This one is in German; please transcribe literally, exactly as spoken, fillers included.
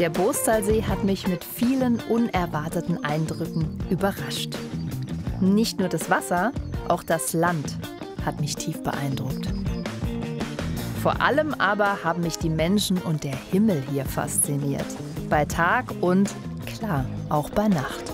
Der Boostalsee hat mich mit vielen unerwarteten Eindrücken überrascht. Nicht nur das Wasser, auch das Land hat mich tief beeindruckt. Vor allem aber haben mich die Menschen und der Himmel hier fasziniert. Bei Tag und, klar, auch bei Nacht.